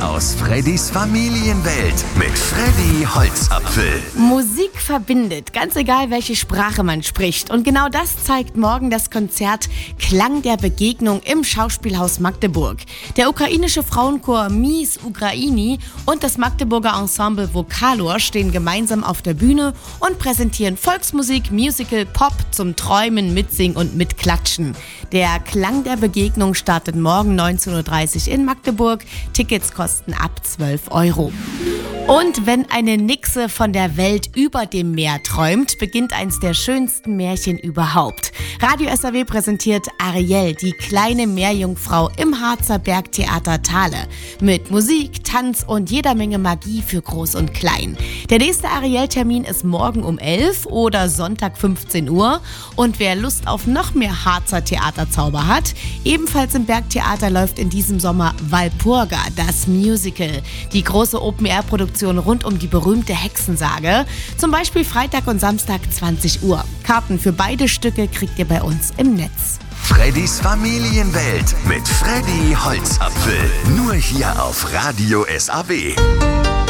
aus Freddys Familienwelt mit Freddy Holzapfel. Musik verbindet, ganz egal welche Sprache man spricht. Und genau das zeigt morgen das Konzert Klang der Begegnung im Schauspielhaus Magdeburg. Der ukrainische Frauenchor Miss Ukraini und das Magdeburger Ensemble Vokalor stehen gemeinsam auf der Bühne und präsentieren Volksmusik, Musical, Pop zum Träumen, Mitsingen und Mitklatschen. Der Klang der Begegnung startet morgen 19.30 Uhr in Magdeburg. Tickets kosten ab 12 €. Und wenn eine Nixe von der Welt über dem Meer träumt, beginnt eins der schönsten Märchen überhaupt. Radio SAW präsentiert Ariel, die kleine Meerjungfrau im Harzer Bergtheater Thale. Mit Musik, Tanz und jeder Menge Magie für Groß und Klein. Der nächste Ariel-Termin ist morgen um 11 oder Sonntag 15 Uhr. Und wer Lust auf noch mehr Harzer Theaterzauber hat, ebenfalls im Bergtheater läuft in diesem Sommer Walpurga, das Musical. Die große Open-Air-Produktion rund um die berühmte Hexensage. Zum Beispiel Freitag und Samstag 20 Uhr. Karten für beide Stücke kriegt ihr bei uns im Netz. Freddys Familienwelt mit Freddy Holzapfel. Nur hier auf Radio SAW.